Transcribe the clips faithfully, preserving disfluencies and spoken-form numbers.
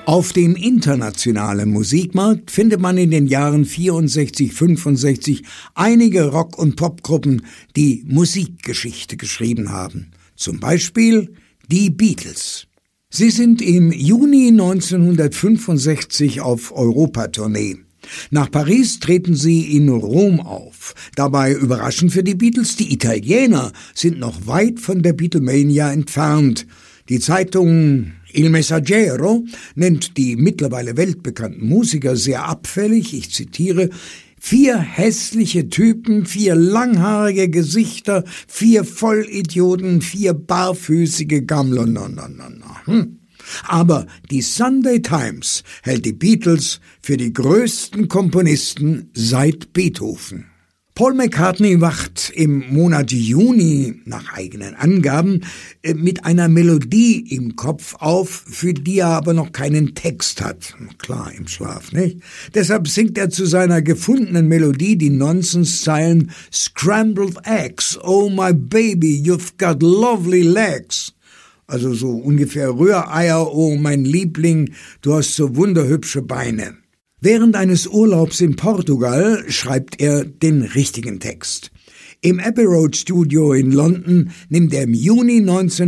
Auf dem internationalen Musikmarkt findet man in den Jahren vierundsechzig, fünfundsechzig einige Rock- und Popgruppen, die Musikgeschichte geschrieben haben. Zum Beispiel die Beatles. Sie sind im Juni neunzehnhundertfünfundsechzig auf Europatournee. Nach Paris treten sie in Rom auf. Dabei überraschend für die Beatles, die Italiener sind noch weit von der Beatlemania entfernt. Die Zeitung Il Messaggero nennt die mittlerweile weltbekannten Musiker sehr abfällig, ich zitiere, vier hässliche Typen, vier langhaarige Gesichter, vier Vollidioten, vier barfüßige Gammler. No, no, no, no. Hm. Aber die Sunday Times hält die Beatles für die größten Komponisten seit Beethoven. Paul McCartney wacht im Monat Juni, nach eigenen Angaben, mit einer Melodie im Kopf auf, für die er aber noch keinen Text hat. Klar, im Schlaf, nicht? Deshalb singt er zu seiner gefundenen Melodie die Nonsenszeilen Scrambled Eggs, oh my baby, you've got lovely legs. Also so ungefähr Rühreier, oh mein Liebling, du hast so wunderhübsche Beine. Während eines Urlaubs in Portugal schreibt er den richtigen Text. Im Abbey Road Studio in London nimmt er im Juni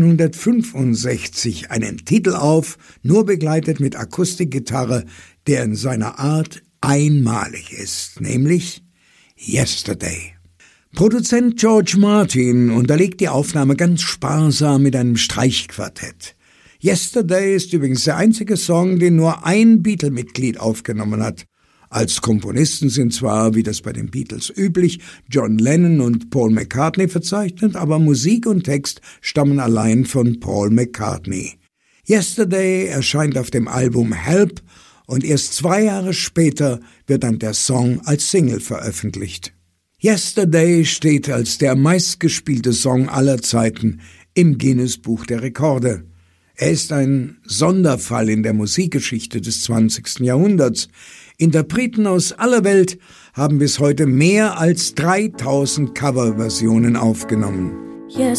neunzehnhundertfünfundsechzig einen Titel auf, nur begleitet mit Akustikgitarre, der in seiner Art einmalig ist, nämlich Yesterday. Produzent George Martin unterlegt die Aufnahme ganz sparsam mit einem Streichquartett. Yesterday ist übrigens der einzige Song, den nur ein Beatle-Mitglied aufgenommen hat. Als Komponisten sind zwar, wie das bei den Beatles üblich, John Lennon und Paul McCartney verzeichnet, aber Musik und Text stammen allein von Paul McCartney. Yesterday erscheint auf dem Album Help und erst zwei Jahre später wird dann der Song als Single veröffentlicht. Yesterday steht als der meistgespielte Song aller Zeiten im Guinness-Buch der Rekorde. Er ist ein Sonderfall in der Musikgeschichte des zwanzigsten Jahrhunderts. Interpreten aus aller Welt haben bis heute mehr als dreitausend Coverversionen aufgenommen. Yesterday